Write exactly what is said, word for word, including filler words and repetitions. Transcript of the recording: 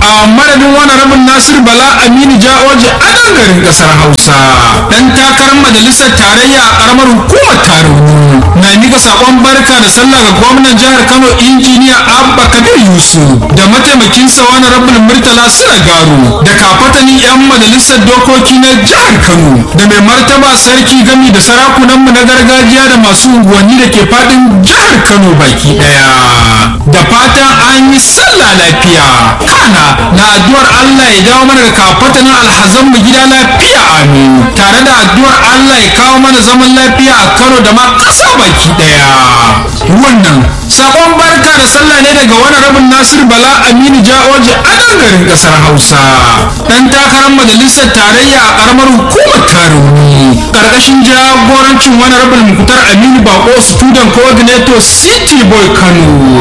a madadin wani rabin Nasir Bala Aminu Ja'oji a nan garin kasar Hausa dan takarar majalisar tarayya a karamar hukumar Tarauni na mika sakon barka da sallah ga gwamnan jihar Kano injiniya Abba Kabir Yusuf da mataimakin sa wani rabin Murtala Sulagaru da kafatanin yan majalisar dokoki na jihar Kano da mai martaba sarki gami da sarakunan mu na gargajiya da masu unguwanni da ke fadin jihar Kano baki daya da fatan an yi sallah lafiya kana na addu'ar Allah ya dawo mana da kafatanin alhazan mu gida lafiya amin tare da addu'ar Allah ya kawo mana zaman lafiya a Kano da ma ƙasa baki daya wannan sabon barka da sallah ne daga wani rabin Nasir Bala Aminu Ja'oji a nan garin kasar Hausa dan takarar majalisar tarayya a karamar hukumar Tarauni karkashin jagorancin wani rabin Muktar Aminu Bako student coordinator City Boy Kano